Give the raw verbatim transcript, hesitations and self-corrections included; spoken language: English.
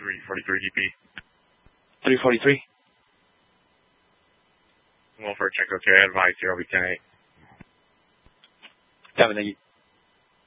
three forty-three D P. three forty-three. Well, for check, okay, advise zero B ten eight. Copy, thank you.